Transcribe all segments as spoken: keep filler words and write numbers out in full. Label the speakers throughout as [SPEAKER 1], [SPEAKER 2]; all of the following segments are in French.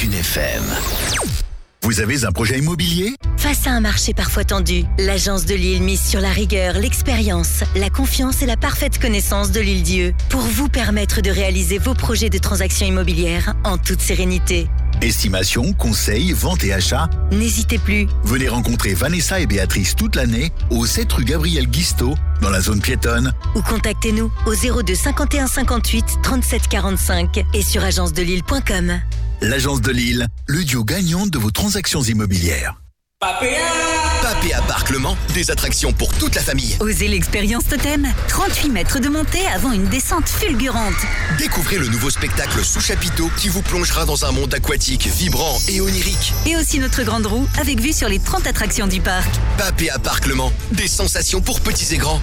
[SPEAKER 1] Neptune F M. Vous avez un projet immobilier ?
[SPEAKER 2] Face à un marché parfois tendu, l'Agence de Lille mise sur la rigueur, l'expérience, la confiance et la parfaite connaissance de l'Île-Dieu pour vous permettre de réaliser vos projets de transactions immobilières en toute sérénité.
[SPEAKER 1] Estimation, conseils, vente et achat.
[SPEAKER 2] N'hésitez plus.
[SPEAKER 1] Venez rencontrer Vanessa et Béatrice toute l'année au sept rue Gabriel Guisteau dans la zone piétonne.
[SPEAKER 2] Ou contactez-nous au zéro deux cinquante et un cinquante-huit trente-sept quarante-cinq et sur agence de lille point com.
[SPEAKER 1] L'Agence de Lille, le duo gagnant de vos transactions immobilières.
[SPEAKER 3] Papéa Papéa Parc Le Mans, des attractions pour toute la famille.
[SPEAKER 4] Osez l'expérience Totem, trente-huit mètres de montée avant une descente fulgurante.
[SPEAKER 3] Découvrez le nouveau spectacle Sous Chapiteau qui vous plongera dans un monde aquatique, vibrant et onirique.
[SPEAKER 4] Et aussi notre grande roue avec vue sur les trente attractions du parc.
[SPEAKER 3] Papéa Parc Le Mans, des sensations pour petits et grands.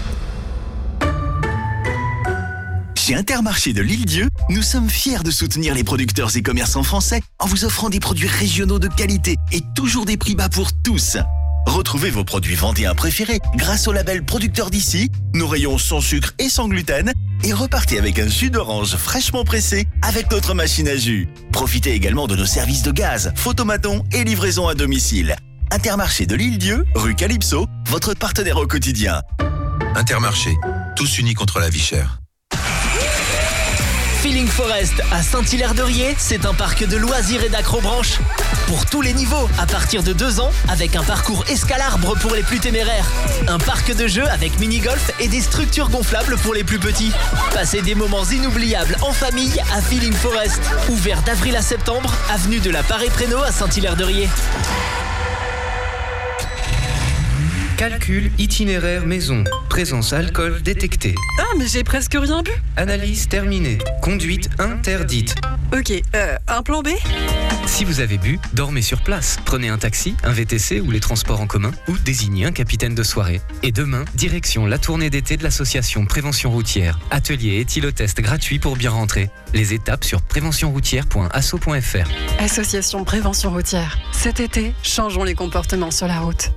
[SPEAKER 1] Chez Intermarché de l'Île-Dieu, nous sommes fiers de soutenir les producteurs et commerçants français en vous offrant des produits régionaux de qualité et toujours des prix bas pour tous. Retrouvez vos produits Vendéens préférés grâce au label Producteur d'ici, nos rayons sans sucre et sans gluten, et repartez avec un jus d'orange fraîchement pressé avec notre machine à jus. Profitez également de nos services de gaz, photomaton et livraison à domicile. Intermarché de l'Île-Dieu, rue Calypso, votre partenaire au quotidien.
[SPEAKER 5] Intermarché, tous unis contre la vie chère.
[SPEAKER 6] Feeling Forest à Saint-Hilaire-de-Riez, c'est un parc de loisirs et d'acrobranche. Pour tous les niveaux, à partir de deux ans, avec un parcours escalarbre pour les plus téméraires. Un parc de jeux avec mini-golf et des structures gonflables pour les plus petits. Passez des moments inoubliables en famille à Feeling Forest. Ouvert d'avril à septembre, avenue de la Paré-Prénaud à Saint-Hilaire-de-Riez.
[SPEAKER 7] Calcul itinéraire maison. Présence alcool détectée.
[SPEAKER 8] Ah, mais j'ai presque rien bu.
[SPEAKER 7] Analyse terminée. Conduite interdite.
[SPEAKER 8] Ok, euh, un plan B ?
[SPEAKER 7] Si vous avez bu, dormez sur place. Prenez un taxi, un V T C ou les transports en commun ou désignez un capitaine de soirée. Et demain, direction la tournée d'été de l'association Prévention Routière. Atelier éthylotest gratuit pour bien rentrer. Les étapes sur prévention routière point asso point f r.
[SPEAKER 8] Association Prévention Routière. Cet été, changeons les comportements sur la route.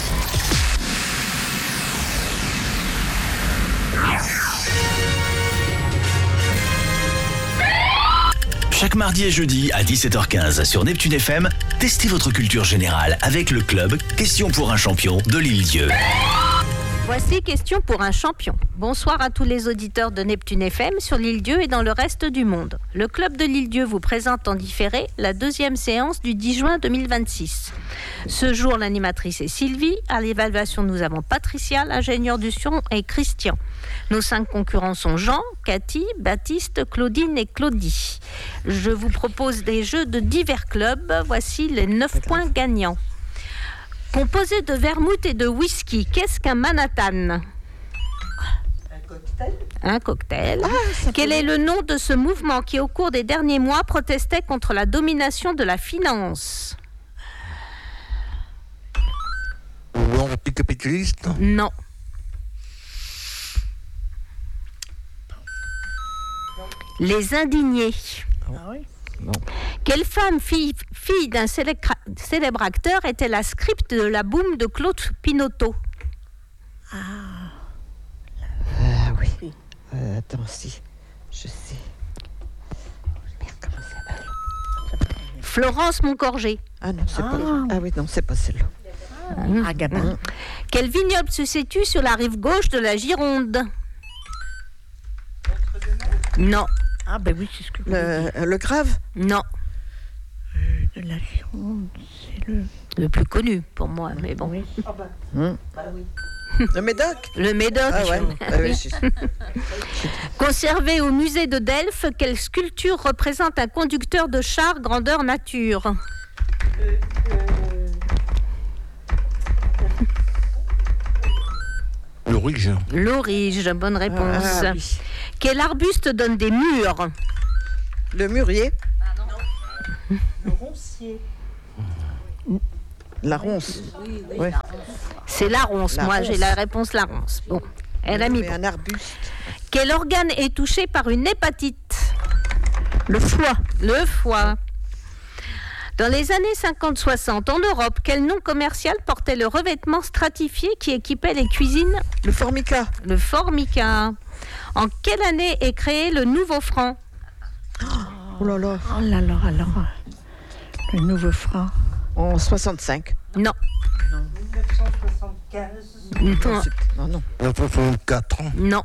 [SPEAKER 1] Chaque mardi et jeudi à dix-sept heures quinze sur Neptune F M, testez votre culture générale avec le club Question pour un champion de l'Île-Dieu.
[SPEAKER 9] Voici Question pour un champion. Bonsoir à tous les auditeurs de Neptune F M sur l'Île-Dieu et dans le reste du monde. Le club de l'Île-Dieu vous présente en différé la deuxième séance du dix juin deux mille vingt-six. Ce jour, l'animatrice est Sylvie. À l'évaluation, nous avons Patricia, l'ingénieur du son, et Christian. Nos cinq concurrents sont Jean, Cathy, Baptiste, Claudine et Claudie. Je vous propose des jeux de divers clubs. Voici les neuf points gagnants. Composé de vermouth et de whisky, qu'est-ce qu'un Manhattan ? Un cocktail. Un cocktail. Ah, Quel est le nom de ce mouvement qui, au cours des derniers mois, protestait contre la domination de la finance ? Non. Les indignés.
[SPEAKER 10] Ah oui.
[SPEAKER 9] Bon. Quelle femme, fille, fille d'un célèbre, célèbre acteur, était la script de La Boum de Claude Pinoteau ?
[SPEAKER 10] Ah, euh, oui. Euh, attends, si, je sais. Merde, comment ça s'appelle ?
[SPEAKER 9] Florence Moncorgé.
[SPEAKER 10] Ah non, c'est
[SPEAKER 9] ah.
[SPEAKER 10] pas. Ah oui, non, c'est pas celle-là.
[SPEAKER 9] Ah, Gabin. Mmh. Quel vignoble se situe sur la rive gauche de la Gironde ? Non.
[SPEAKER 10] Ah ben oui, c'est ce que le, le Grave ?
[SPEAKER 9] Non.
[SPEAKER 10] Euh, de la Gironde, c'est le...
[SPEAKER 9] Le plus connu pour moi, mais bon.
[SPEAKER 10] Oui. Ah ben. Hum. Bah oui. Le Médoc ?
[SPEAKER 9] Le Médoc.
[SPEAKER 10] Ah ouais. Ah oui, je...
[SPEAKER 9] Conservé au musée de Delphes, quelle sculpture représente un conducteur de char grandeur nature ? euh, euh...
[SPEAKER 5] L'Aurige.
[SPEAKER 9] L'Aurige, bonne réponse.
[SPEAKER 10] Ah, oui.
[SPEAKER 9] Quel arbuste donne des mûres ?
[SPEAKER 10] Le mûrier.
[SPEAKER 9] Ah non. Le roncier.
[SPEAKER 10] La ronce.
[SPEAKER 9] Oui, oui,
[SPEAKER 10] ouais.
[SPEAKER 9] la ronce. C'est la ronce. La Moi, ronce. J'ai la réponse la ronce. Bon, elle a mis bon.
[SPEAKER 10] Un arbuste.
[SPEAKER 9] Quel organe est touché par une hépatite ? Le foie. Le foie. Dans les années cinquante soixante, en Europe, quel nom commercial portait le revêtement stratifié qui équipait les cuisines ?
[SPEAKER 10] Le formica.
[SPEAKER 9] Le formica. En quelle année est créé le nouveau franc ?
[SPEAKER 10] Oh là là.
[SPEAKER 9] Oh là là, alors.
[SPEAKER 10] Le nouveau franc. En soixante-cinq.
[SPEAKER 9] Non.
[SPEAKER 10] Non.
[SPEAKER 11] mille neuf cent soixante-quinze.
[SPEAKER 9] Non.
[SPEAKER 10] Non, non.
[SPEAKER 12] mille neuf cent soixante-quatre.
[SPEAKER 9] Non.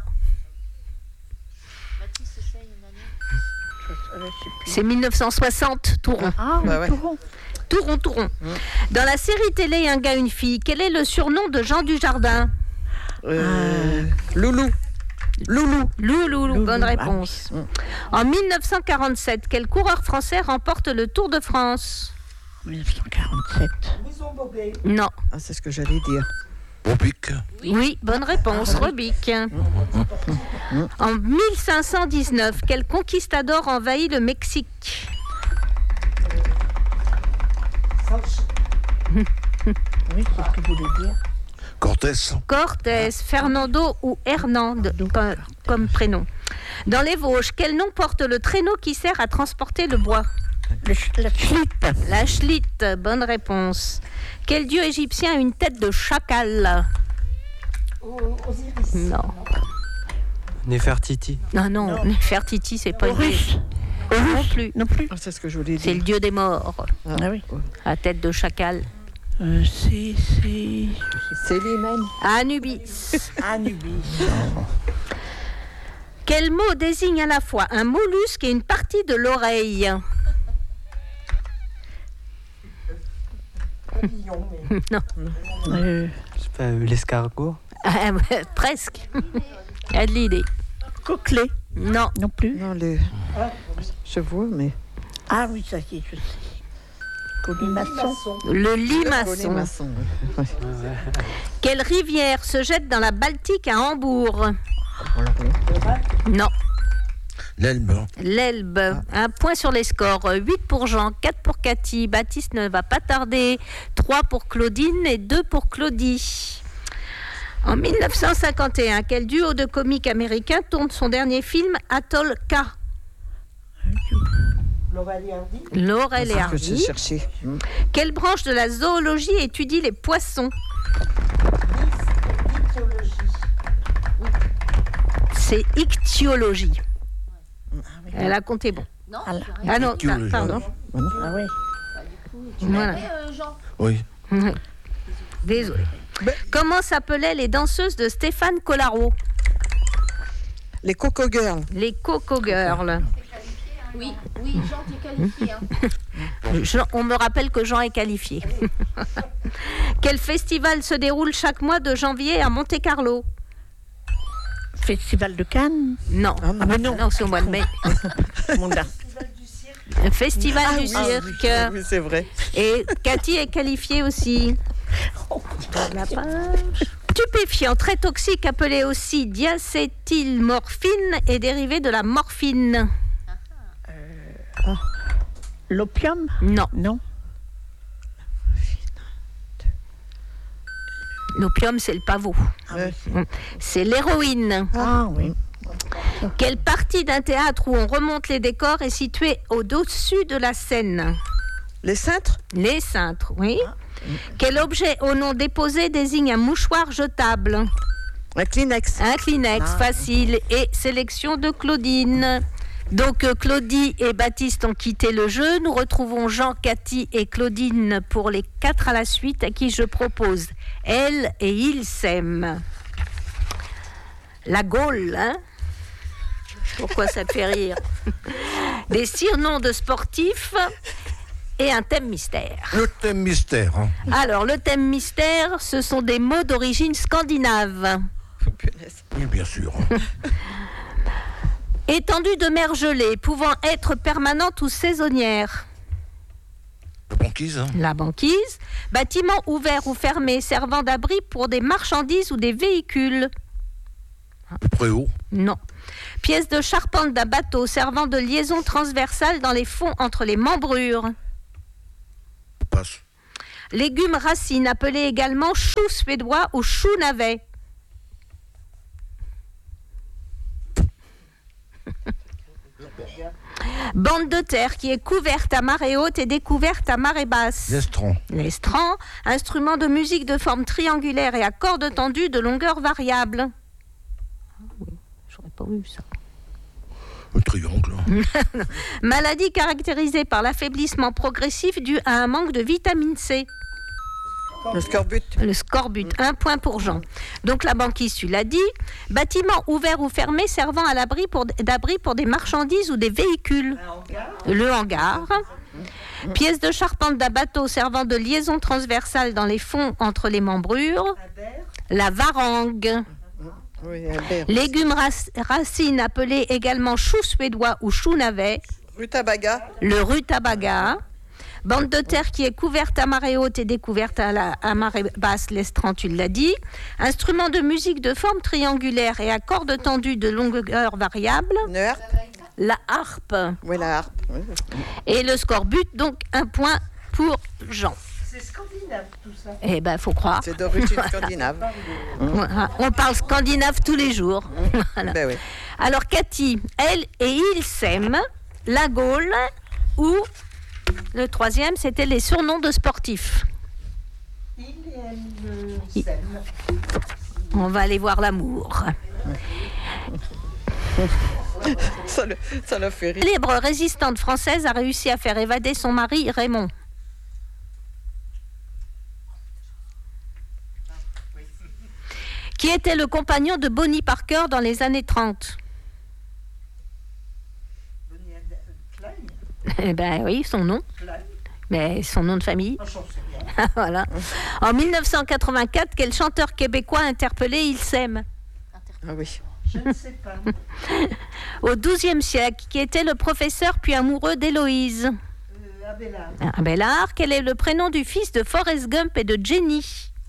[SPEAKER 9] C'est mille neuf cent soixante, Touron.
[SPEAKER 10] Ah, bah ouais.
[SPEAKER 9] Touron. Touron, Touron. Mmh. Dans la série télé Un gars, une fille, quel est le surnom de Jean Dujardin?
[SPEAKER 10] euh, Loulou.
[SPEAKER 9] Loulou. Loulou, Loulou. Bonne réponse.
[SPEAKER 10] Ah, oui.
[SPEAKER 9] En mille neuf cent quarante-sept, quel coureur français remporte le Tour de France?
[SPEAKER 10] mille neuf cent quarante-sept.
[SPEAKER 11] Louison Bobet.
[SPEAKER 9] Non.
[SPEAKER 10] Ah, c'est ce que j'allais dire.
[SPEAKER 12] Robic.
[SPEAKER 9] Oui, oui, bonne réponse, Robic. En mille cinq cent dix-neuf, quel conquistador envahit le Mexique?
[SPEAKER 10] Oui, c'est ce que vous voulez dire.
[SPEAKER 12] Cortés.
[SPEAKER 9] Cortés, Fernando ou Hernande comme, comme prénom. Dans les Vosges, quel nom porte le traîneau qui sert à transporter le bois?
[SPEAKER 10] Le ch- la chlite.
[SPEAKER 9] La chlite, bonne réponse. Quel dieu égyptien a une tête de chacal?
[SPEAKER 11] Osiris.
[SPEAKER 9] Non.
[SPEAKER 13] Néfertiti.
[SPEAKER 9] Non, non, non. Néfertiti, c'est pas
[SPEAKER 10] Horus.
[SPEAKER 9] une non plus.
[SPEAKER 10] Non plus. Ah, c'est ce que je voulais dire.
[SPEAKER 9] C'est le dieu des morts.
[SPEAKER 10] Ah, ah oui.
[SPEAKER 9] À tête de chacal.
[SPEAKER 10] Euh, c'est. C'est. C'est les mêmes.
[SPEAKER 9] Anubis.
[SPEAKER 11] Anubis.
[SPEAKER 9] Quel mot désigne à la fois un mollusque et une partie de l'oreille?
[SPEAKER 11] Papillon, mais...
[SPEAKER 9] Non.
[SPEAKER 10] Euh,
[SPEAKER 13] C'est pas euh, l'escargot.
[SPEAKER 9] Ah, ouais, presque. Il y a de l'idée.
[SPEAKER 10] Coquelet.
[SPEAKER 9] Non.
[SPEAKER 10] Non plus. Non, le. Je vois, mais. Ah oui, ça y est, je sais. Colimaçon.
[SPEAKER 9] Le limaçon.
[SPEAKER 10] Colimaçon, oui.
[SPEAKER 9] Quelle rivière se jette dans la Baltique à Hambourg? Non.
[SPEAKER 12] L'Elbe.
[SPEAKER 9] L'Elbe. Un point sur les scores. huit pour Jean, quatre pour Cathy. Baptiste ne va pas tarder. trois pour Claudine et deux pour Claudie. En mille neuf cent cinquante et un, quel duo de comiques américains tourne son dernier film Atoll K?
[SPEAKER 11] Laurel et Hardy.
[SPEAKER 9] Laurel et
[SPEAKER 10] C'est ce que
[SPEAKER 9] Hardy.
[SPEAKER 10] j'ai cherché. Hmm.
[SPEAKER 9] Quelle branche de la zoologie étudie les poissons?
[SPEAKER 11] Mythologie.
[SPEAKER 9] C'est ichtyologie.
[SPEAKER 10] Ah, oui.
[SPEAKER 9] Elle a compté bon.
[SPEAKER 14] Non,
[SPEAKER 10] Ah, là.
[SPEAKER 9] Ah non,
[SPEAKER 12] Ichtyologie.
[SPEAKER 9] pardon.
[SPEAKER 10] Ah oui.
[SPEAKER 9] Voilà.
[SPEAKER 14] euh, Jean.
[SPEAKER 12] Oui.
[SPEAKER 9] Désolé. Comment s'appelaient les danseuses de Stéphane Collaro?
[SPEAKER 10] Les Coco Girls.
[SPEAKER 9] Les Coco Girls.
[SPEAKER 14] Oui, oui, Jean, tu es qualifié. Hein.
[SPEAKER 9] Jean- on me rappelle que Jean est qualifié. Quel festival se déroule chaque mois de janvier à Monte-Carlo?
[SPEAKER 10] Festival de Cannes.
[SPEAKER 9] Non,
[SPEAKER 10] Ah, mais non.
[SPEAKER 9] non, c'est au mois de mai.
[SPEAKER 10] Mon gars.
[SPEAKER 9] Le festival
[SPEAKER 10] Ah
[SPEAKER 9] du
[SPEAKER 10] oui,
[SPEAKER 9] cirque.
[SPEAKER 10] ah oui, c'est vrai.
[SPEAKER 9] Et Cathy est qualifiée aussi. La page. Stupéfiant très toxique appelé aussi diacétylmorphine et dérivé de la morphine.
[SPEAKER 10] Ah. L'opium?
[SPEAKER 9] Non.
[SPEAKER 10] Non.
[SPEAKER 9] L'opium, c'est le pavot.
[SPEAKER 10] Ouais.
[SPEAKER 9] C'est l'héroïne.
[SPEAKER 10] Ah oui.
[SPEAKER 9] Quelle partie d'un théâtre où on remonte les décors est située au-dessus de la scène?
[SPEAKER 10] Les cintres?
[SPEAKER 9] Les cintres, oui. Quel objet au nom déposé désigne un mouchoir jetable?
[SPEAKER 10] Un Kleenex.
[SPEAKER 9] Un Kleenex,
[SPEAKER 10] Ah.
[SPEAKER 9] facile. Et sélection de Claudine. Donc euh, Claudie et Baptiste ont quitté le jeu. Nous retrouvons Jean, Cathy et Claudine pour les quatre à la suite, à qui je propose Elle et Il s'aiment. La Gaule, hein? Pourquoi ça te fait rire? Des surnoms de sportifs et un thème mystère.
[SPEAKER 12] Le thème mystère. Hein.
[SPEAKER 9] Alors, le thème mystère, ce sont des mots d'origine scandinave.
[SPEAKER 12] Oui, bien sûr.
[SPEAKER 9] Étendue de mer gelée, pouvant être permanente ou saisonnière.
[SPEAKER 12] La banquise. Hein.
[SPEAKER 9] La banquise. Bâtiment ouvert ou fermé, servant d'abri pour des marchandises ou des véhicules.
[SPEAKER 12] Le préau.
[SPEAKER 9] Non. Pièce de charpente d'un bateau servant de liaison transversale dans les fonds entre les membrures.
[SPEAKER 12] Passe.
[SPEAKER 9] Légumes racines appelés également chou suédois ou chou navet. Bande de terre qui est couverte à marée haute et découverte à marée basse.
[SPEAKER 12] L'estran.
[SPEAKER 9] L'estran, instrument de musique de forme triangulaire et à cordes tendues de longueur variable. Ah oui, j'aurais pas eu ça.
[SPEAKER 12] Un triangle.
[SPEAKER 9] Maladie caractérisée par l'affaiblissement progressif dû à un manque de vitamine C.
[SPEAKER 10] Le scorbut.
[SPEAKER 9] Le scorbut, un point pour Jean. Donc la banquise, tu l'as dit. Bâtiment ouvert ou fermé servant à l'abri pour, d'abri pour des marchandises ou des véhicules. Le hangar. Pièce de charpente d'un bateau servant de liaison transversale dans les fonds entre les membrures. La varangue.
[SPEAKER 10] Oui, Albert.
[SPEAKER 9] Légumes rac- racines appelés également chou suédois ou chou navet.
[SPEAKER 10] Rutabaga.
[SPEAKER 9] Le rutabaga. Bande de terre qui est couverte à marée haute et découverte à, la, à marée basse, l'estran, tu l'as dit. Instrument de musique de forme triangulaire et à cordes tendues de longueur variable. La harpe.
[SPEAKER 10] Oui, la harpe. Oui.
[SPEAKER 9] Et le scorbut, donc un point pour Jean.
[SPEAKER 11] C'est scandinave tout ça.
[SPEAKER 9] Eh ben, faut croire.
[SPEAKER 10] C'est d'origine scandinave.
[SPEAKER 9] On parle scandinave tous les jours. Voilà.
[SPEAKER 10] Ben oui.
[SPEAKER 9] Alors, Cathy, elle et il s'aiment, la Gaule, ou le troisième, c'était les surnoms de sportifs.
[SPEAKER 11] Il et elle euh, s'aiment.
[SPEAKER 9] On va aller voir l'amour.
[SPEAKER 10] Ça le, ça le fait rire.
[SPEAKER 9] Libre résistante française a réussi à faire évader son mari Raymond. Qui était le compagnon de Bonnie Parker dans les années trente.
[SPEAKER 11] Bonnie Klein.
[SPEAKER 9] Eh ben oui, son nom.
[SPEAKER 11] Klein.
[SPEAKER 9] Mais son nom de famille.
[SPEAKER 11] Ah, j'en sais rien.
[SPEAKER 9] Voilà. En dix-neuf cent quatre-vingt-quatre, quel chanteur québécois interpellé Il s'aime?
[SPEAKER 10] Ah oui.
[SPEAKER 11] Je ne sais pas.
[SPEAKER 9] Au douzième siècle, qui était le professeur puis amoureux d'Héloïse?
[SPEAKER 11] Euh, Abélard.
[SPEAKER 9] Abélard. Quel est le prénom du fils de Forrest Gump et de Jenny?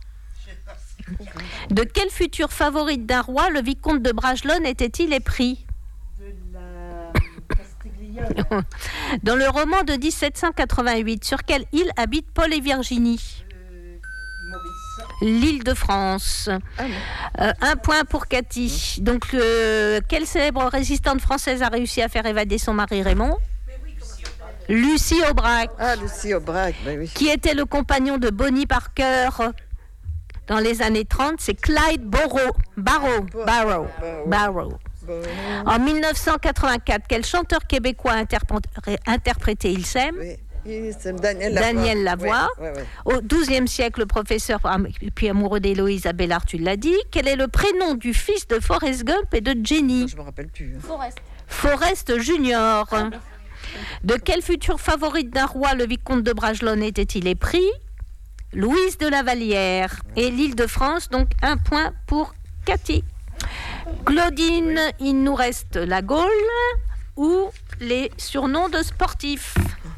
[SPEAKER 9] De quelle future favorite d'un roi le vicomte de Bragelonne était-il épris?
[SPEAKER 11] De la Castiglione.
[SPEAKER 9] Dans le roman de dix-sept cent quatre-vingt-huit, sur quelle île habitent Paul et Virginie?
[SPEAKER 11] Euh, Maurice.
[SPEAKER 9] L'île de France.
[SPEAKER 10] Ah
[SPEAKER 9] Euh, un point pour Cathy. Donc, euh, quelle célèbre résistante française a réussi à faire évader son mari Raymond? Lucie Aubrac.
[SPEAKER 10] Ah, Lucie Aubrac, ben oui.
[SPEAKER 9] Qui était le compagnon de Bonnie Parker dans les années trente? C'est Clyde Barrow. Barrow. Barrow. Barrow. En dix-neuf cent quatre-vingt-quatre, quel chanteur québécois interpré- interprétait Il s'aime?
[SPEAKER 10] Oui. Il s'aime Daniel Lavoie.
[SPEAKER 9] Daniel Lavoie.
[SPEAKER 10] Ouais, ouais, ouais.
[SPEAKER 9] Au douzième siècle, le professeur, puis amoureux d'Héloïse Abélard, tu l'as dit. Quel est le prénom du fils de Forrest Gump et de Jenny?
[SPEAKER 10] Je me rappelle plus.
[SPEAKER 14] Forest.
[SPEAKER 9] Forrest Junior. De quelle future favorite d'un roi le vicomte de Bragelonne était-il épris? Louise de la Vallière. Et l'île de France, donc un point pour Cathy. Claudine, il nous reste la Gaule ou les surnoms de sportifs.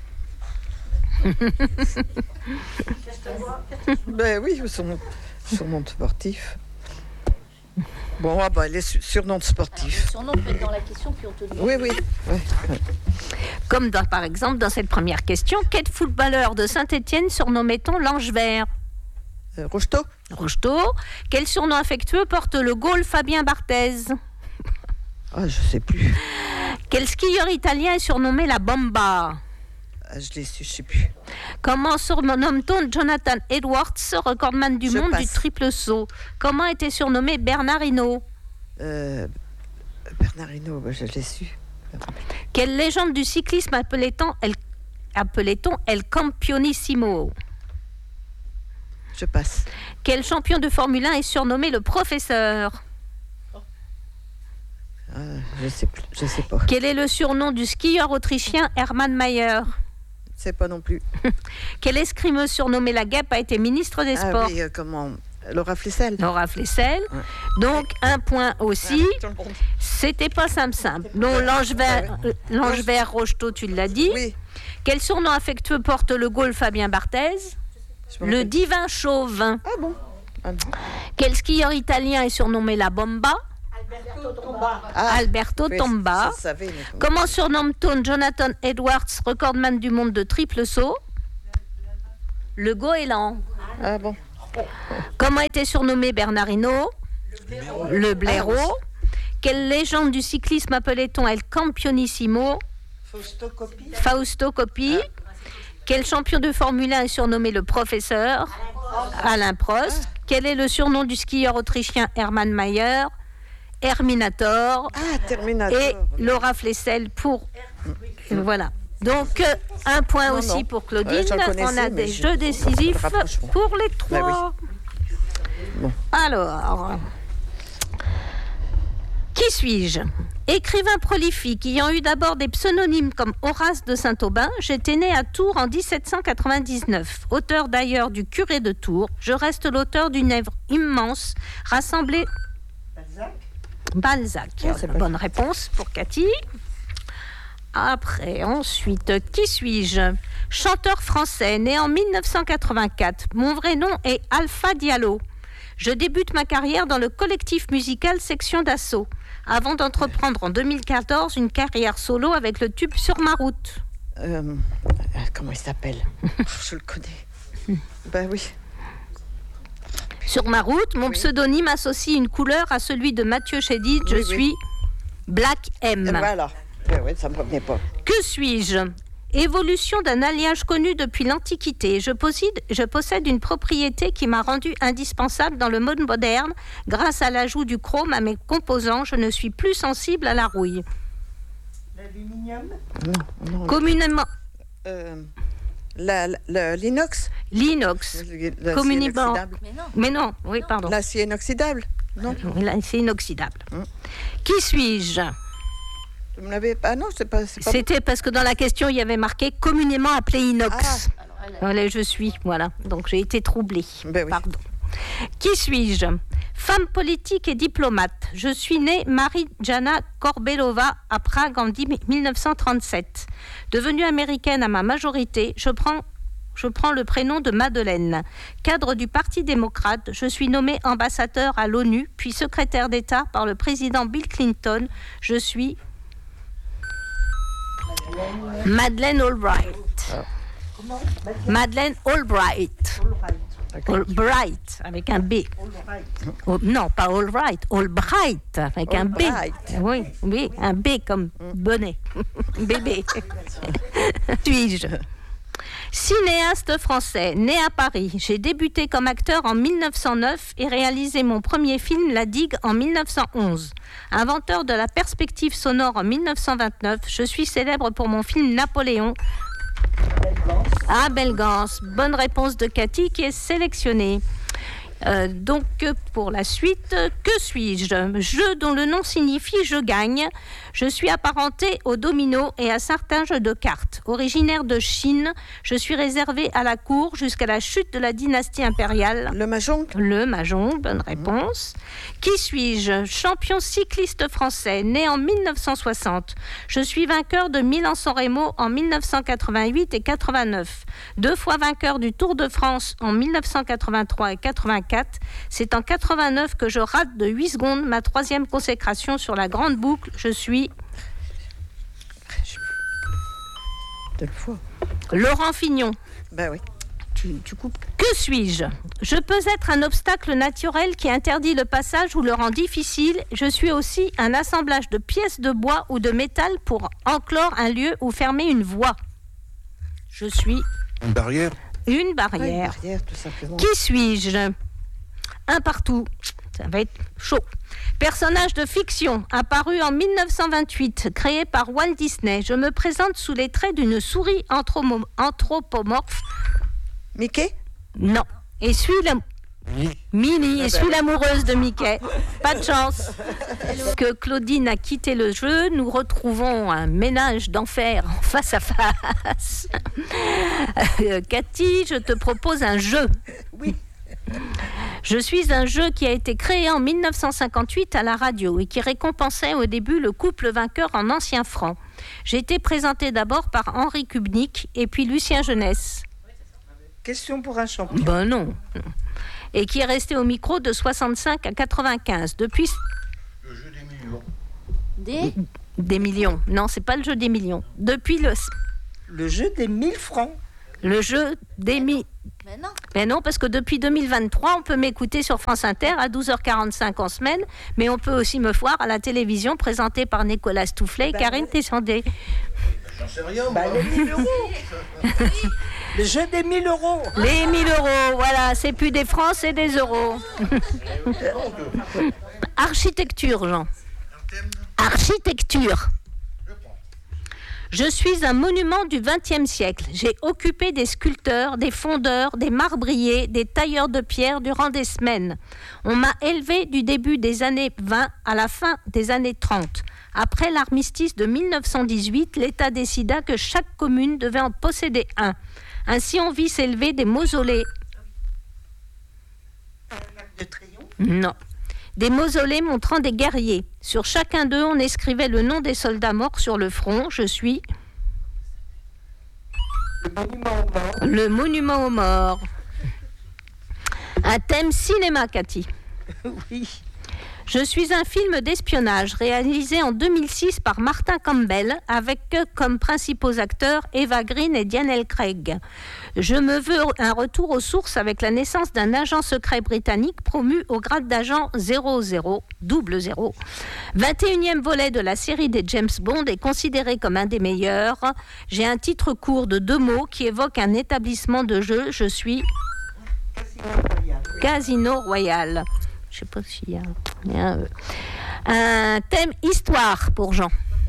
[SPEAKER 10] Ben oui, son, son nom de sportif. Bon, ah ben, les su- surnoms de sportifs.
[SPEAKER 14] Son nom peut être dans la question, puis on te dit.
[SPEAKER 10] Oui, oui. Ouais, ouais.
[SPEAKER 9] Comme dans- par exemple dans cette première question, quel footballeur de Saint-Étienne surnommait-on l'Ange Vert?
[SPEAKER 10] Euh, Rocheteau.
[SPEAKER 9] Rocheteau. Quel surnom affectueux porte le Gaule Fabien Barthez?
[SPEAKER 10] Ah, je sais plus.
[SPEAKER 9] Quel skieur italien est surnommé la Bomba?
[SPEAKER 10] Ah, je l'ai su, je sais plus.
[SPEAKER 9] Comment surnomme-t-on Jonathan Edwards, recordman du
[SPEAKER 10] Je
[SPEAKER 9] monde du
[SPEAKER 10] passe.
[SPEAKER 9] triple saut? Comment était surnommé Bernard Hinault?
[SPEAKER 10] Euh, Bernard Hinault, ben, je l'ai su.
[SPEAKER 9] Quelle légende du cyclisme appelait-on El, appelait-on El Campionissimo?
[SPEAKER 10] Je passe.
[SPEAKER 9] Quel champion de Formule un est surnommé le professeur?
[SPEAKER 10] Ah, je sais plus, je sais pas.
[SPEAKER 9] Quel est le surnom du skieur autrichien Hermann Mayer?
[SPEAKER 10] Je sais pas non plus.
[SPEAKER 9] Quelle escrimeuse surnommée la Guêpe a été ministre des
[SPEAKER 10] Ah
[SPEAKER 9] Sports?
[SPEAKER 10] oui, euh, comment Laura Flessel.
[SPEAKER 9] Laura Flessel. Donc un point aussi. C'était pas simple simple. Donc l'ange vert, euh, l'ange vert Rocheteau, tu l'as dit.
[SPEAKER 10] Oui.
[SPEAKER 9] Quel surnom affectueux porte le Gaule Fabien Barthez?
[SPEAKER 10] me
[SPEAKER 9] Le
[SPEAKER 10] rappelle.
[SPEAKER 9] divin chauve.
[SPEAKER 10] Ah bon? Ah non.
[SPEAKER 9] Quel skieur italien est surnommé la Bomba?
[SPEAKER 11] Alberto Tomba.
[SPEAKER 10] Ah,
[SPEAKER 9] Alberto
[SPEAKER 10] oui,
[SPEAKER 9] Tomba.
[SPEAKER 10] je savais, mais-
[SPEAKER 9] Comment surnomme-t-on Jonathan Edwards, recordman du monde de triple saut? Le goéland.
[SPEAKER 10] Ah bon?
[SPEAKER 9] Comment était surnommé Bernard Hinault? Le blaireau.
[SPEAKER 10] Ah,
[SPEAKER 9] Quelle légende du cyclisme appelait-on El Campionissimo?
[SPEAKER 11] Fausto Coppi.
[SPEAKER 9] Fausto Coppi. Quel champion de Formule un est surnommé le professeur? Alain Prost. Quel est le surnom du skieur autrichien Hermann Mayer? Herminator.
[SPEAKER 10] Ah, Terminator.
[SPEAKER 9] Et Laura Flessel pour... Oui. Voilà. Donc, euh, un point non, aussi non. pour Claudine. Ouais, on a des jeux décisifs pour les trois. Bah oui. Bon. Alors, qui suis-je ? Écrivain prolifique, ayant eu d'abord des pseudonymes comme Horace de Saint-Aubin, j'étais né à Tours en dix-sept cent quatre-vingt-dix-neuf. Auteur d'ailleurs du Curé de Tours, je reste l'auteur d'une œuvre immense, rassemblée... Balzac Balzac. Oh, c'est bonne réponse pour Cathy. Après, ensuite, qui suis-je ? Chanteur français, né en dix-neuf cent quatre-vingt-quatre. Mon vrai nom est Alpha Diallo. Je débute ma carrière dans le collectif musical Section d'Assaut, avant d'entreprendre en deux mille quatorze une carrière solo avec le tube Sur ma route.
[SPEAKER 10] Euh, comment il s'appelle ? Je le connais. Ben oui.
[SPEAKER 9] Sur ma route, mon oui. pseudonyme associe une couleur à celui de Mathieu Chédid. Je oui, suis oui. Black M.
[SPEAKER 10] Voilà. Oui, ça me revenait pas.
[SPEAKER 9] Que suis-je ? Évolution d'un alliage connu depuis l'Antiquité. Je possède, je possède une propriété qui m'a rendu indispensable dans le mode moderne. Grâce à l'ajout du chrome à mes composants, je ne suis plus sensible à la rouille.
[SPEAKER 11] L'aluminium ?
[SPEAKER 10] Non, non.
[SPEAKER 9] Communément...
[SPEAKER 10] Euh, la, la, l'inox ?
[SPEAKER 9] L'inox.
[SPEAKER 10] L'acier
[SPEAKER 9] Communément...
[SPEAKER 10] inoxydable.
[SPEAKER 9] Mais non. Mais non, oui,
[SPEAKER 10] non.
[SPEAKER 9] pardon.
[SPEAKER 10] L'acier inoxydable ? Non.
[SPEAKER 9] L'acier inoxydable.
[SPEAKER 10] Hum.
[SPEAKER 9] Qui suis-je ?
[SPEAKER 10] Vous me l'avez... Ah non, c'est pas... C'est pas
[SPEAKER 9] C'était
[SPEAKER 10] bon.
[SPEAKER 9] parce que dans la question, il y avait marqué communément appelé inox. Ah. Voilà, je suis, voilà. Donc j'ai été troublée.
[SPEAKER 10] Ben oui.
[SPEAKER 9] Pardon. Qui suis-je ? Femme politique et diplomate. Je suis née Marie-Jana Korbelova à Prague en dix-neuf cent trente-sept. Devenue américaine à ma majorité, je prends... Je prends le prénom de Madeleine. Cadre du Parti démocrate, je suis nommée ambassadeur à l'ONU, puis secrétaire d'État par le président Bill Clinton. Je suis Madeleine Albright.
[SPEAKER 11] Comment ?
[SPEAKER 9] Madeleine Albright. Albright, avec un B. Oh, non, pas Albright, Albright, avec un B. Oui, oui, un B comme bonnet. Bébé. Suis-je ? Cinéaste français, né à Paris, j'ai débuté comme acteur en dix-neuf cent neuf et réalisé mon premier film La Digue en dix-neuf cent onze. Inventeur de la perspective sonore en dix-neuf cent vingt-neuf, je suis célèbre pour mon film Napoléon. Ah, Belgance. Bonne réponse de Cathy qui est sélectionnée. Euh, donc, pour la suite, que suis-je ? Jeu dont le nom signifie « je gagne ». Je suis apparentée au domino et à certains jeux de cartes. Originaire de Chine, je suis réservée à la cour jusqu'à la chute de la dynastie impériale.
[SPEAKER 10] Le Mahjong ?
[SPEAKER 9] Le Mahjong, bonne réponse. Mmh. Qui suis-je ? Champion cycliste français, né en dix-neuf cent soixante. Je suis vainqueur de Milan-San Remo en dix-neuf cent quatre-vingt-huit et quatre-vingt-neuf. Deux fois vainqueur du Tour de France en dix-neuf cent quatre-vingt-trois et quatre-vingt-quatre. C'est en quatre-vingt-neuf que je rate de huit secondes ma troisième consécration sur la grande boucle. Je suis...
[SPEAKER 10] De fois.
[SPEAKER 9] Laurent Fignon.
[SPEAKER 10] Ben oui.
[SPEAKER 9] Tu, tu coupes. Que suis-je ? Je peux être un obstacle naturel qui interdit le passage ou le rend difficile. Je suis aussi un assemblage de pièces de bois ou de métal pour enclore un lieu ou fermer une voie. Je suis...
[SPEAKER 12] Une barrière ?
[SPEAKER 9] Une barrière.
[SPEAKER 10] Ah, une barrière, tout simplement.
[SPEAKER 9] Qui suis-je ? Un partout. Ça va être chaud. Personnage de fiction, apparu en dix-neuf cent vingt-huit, créé par Walt Disney. Je me présente sous les traits d'une souris anthromo- anthropomorphe.
[SPEAKER 10] Mickey ?
[SPEAKER 9] Non. Et suis la... Minnie, et suis l'amoureuse de Mickey. Pas de chance. Que Claudine a quitté le jeu, nous retrouvons un ménage d'enfer face à face. Euh, Cathy, je te propose un jeu.
[SPEAKER 10] Oui.
[SPEAKER 9] Je suis un jeu qui a été créé en dix-neuf cent cinquante-huit à la radio et qui récompensait au début le couple vainqueur en ancien franc. J'ai été présenté d'abord par Henri Kubnik et puis Lucien Jeunesse.
[SPEAKER 11] Question pour un champion.
[SPEAKER 9] Ben non. Et qui est resté au micro de soixante-cinq à quatre-vingt-quinze. Depuis...
[SPEAKER 12] Le jeu des millions.
[SPEAKER 14] Des
[SPEAKER 9] Des millions. Non, c'est pas le jeu des millions. Depuis le...
[SPEAKER 11] Le jeu des mille francs.
[SPEAKER 9] Le jeu des mi...
[SPEAKER 14] Mais non.
[SPEAKER 9] Mais non, parce que depuis deux mille vingt-trois, on peut m'écouter sur France Inter à douze heures quarante-cinq en semaine, mais on peut aussi me voir à la télévision présentée par Nicolas Stoufflet et
[SPEAKER 11] bah,
[SPEAKER 9] Karine Tessandé.
[SPEAKER 12] J'en sais rien,
[SPEAKER 11] bah,
[SPEAKER 12] moi.
[SPEAKER 11] les mille euros. Le jeu des mille euros.
[SPEAKER 9] Les mille euros, voilà, c'est plus des francs, c'est des euros. architecture, Jean. Architecture. Je suis un monument du vingtième siècle. J'ai occupé des sculpteurs, des fondeurs, des marbriers, des tailleurs de pierre durant des semaines. On m'a élevé du début des années vingt à la fin des années trente. Après l'armistice de mille neuf cent dix-huit, l'État décida que chaque commune devait en posséder un. Ainsi, on vit s'élever des mausolées.
[SPEAKER 10] De triomphe.
[SPEAKER 9] Non. Des mausolées montrant des guerriers. Sur chacun d'eux, on écrivait le nom des soldats morts sur le front. Je suis...
[SPEAKER 10] Le monument aux morts.
[SPEAKER 9] Le monument aux morts. Un thème cinéma, Cathy.
[SPEAKER 10] Oui.
[SPEAKER 9] Je suis un film d'espionnage réalisé en deux mille six par Martin Campbell avec comme principaux acteurs Eva Green et Daniel Craig. Je me veux un retour aux sources avec la naissance d'un agent secret britannique promu au grade d'agent zéro zéro, double zéro. vingt et unième volet de la série des James Bond est considéré comme un des meilleurs. J'ai un titre court de deux mots qui évoque un établissement de jeu. Je suis...
[SPEAKER 10] Casino Royal.
[SPEAKER 9] Casino Royal. Je sais pas s'il y a... il y a un thème histoire pour Jean.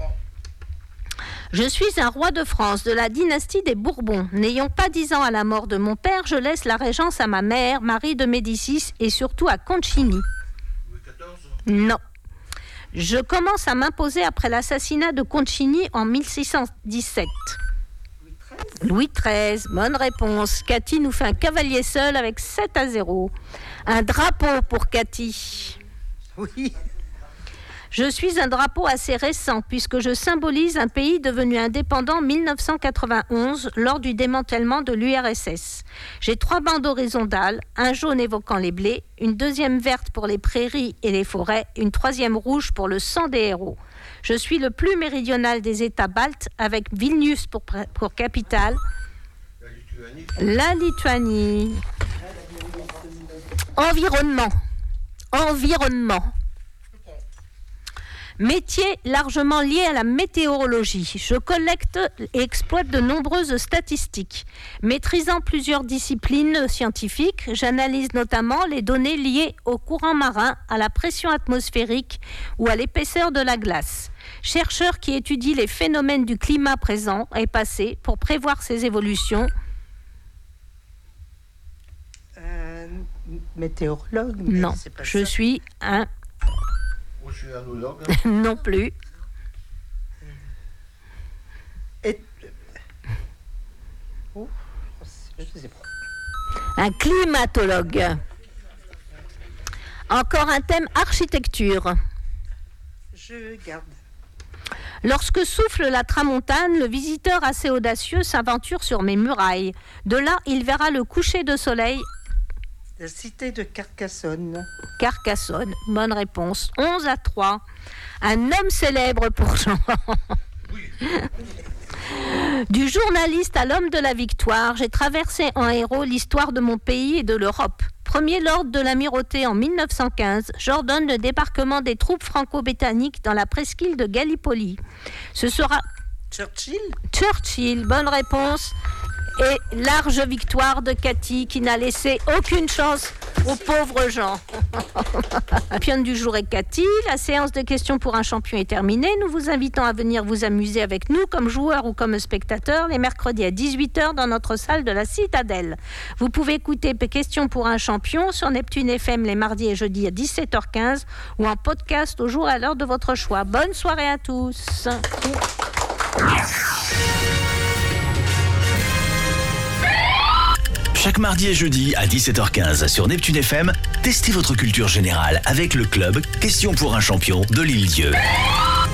[SPEAKER 9] Je suis un roi de France de la dynastie des Bourbons. N'ayant pas dix ans à la mort de mon père, je laisse la régence à ma mère, Marie de Médicis, et surtout à Concini. Non. Je commence à m'imposer après l'assassinat de Concini en mille six cent dix-sept. Louis treize, bonne réponse. Cathy nous fait un cavalier seul avec sept à zéro. Un drapeau pour Cathy.
[SPEAKER 10] Oui.
[SPEAKER 9] Je suis un drapeau assez récent puisque je symbolise un pays devenu indépendant en mille neuf cent quatre-vingt-onze lors du démantèlement de l'U R S S. J'ai trois bandes horizontales, un jaune évoquant les blés, une deuxième verte pour les prairies et les forêts, une troisième rouge pour le sang des héros. Je suis le plus méridional des États baltes avec Vilnius pour, pour capitale. La Lituanie. Environnement. Environnement. Métier largement lié à la météorologie. Je collecte et exploite de nombreuses statistiques. Maîtrisant plusieurs disciplines scientifiques, j'analyse notamment les données liées au courant marin, à la pression atmosphérique ou à l'épaisseur de la glace. Chercheur qui étudie les phénomènes du climat présent et passé pour prévoir ses évolutions.
[SPEAKER 10] Euh, météorologue.
[SPEAKER 9] Non,
[SPEAKER 10] c'est pas
[SPEAKER 9] je
[SPEAKER 10] ça.
[SPEAKER 9] suis un...
[SPEAKER 12] Océanologue.
[SPEAKER 9] non plus.
[SPEAKER 10] Et... Oh, je sais pas.
[SPEAKER 9] Un climatologue. Encore un thème architecture.
[SPEAKER 10] Je garde.
[SPEAKER 9] Lorsque souffle la tramontane, le visiteur assez audacieux s'aventure sur mes murailles. De là, il verra le coucher de soleil.
[SPEAKER 10] La cité de Carcassonne.
[SPEAKER 9] Carcassonne, bonne réponse. onze à trois. Un homme célèbre pour Jean. Du journaliste à l'homme de la victoire, j'ai traversé en héros l'histoire de mon pays et de l'Europe. Premier lord de l'amirauté en mille neuf cent quinze, j'ordonne le débarquement des troupes franco-britanniques dans la presqu'île de Gallipoli. Ce sera...
[SPEAKER 10] Churchill.
[SPEAKER 9] Churchill, bonne réponse. Et large victoire de Cathy qui n'a laissé aucune chance aux pauvres gens. Championne du jour est Cathy. La séance de questions pour un champion est terminée. Nous vous invitons à venir vous amuser avec nous comme joueur ou comme spectateur les mercredis à dix-huit heures dans notre salle de la Citadelle. Vous pouvez écouter Questions pour un champion sur Neptune F M les mardis et jeudis à dix-sept heures quinze ou en podcast au jour et à l'heure de votre choix. Bonne soirée à tous.
[SPEAKER 1] Chaque mardi et jeudi à dix-sept heures quinze sur Neptune F M, testez votre culture générale avec le club Questions pour un champion de l'Île-Dieu.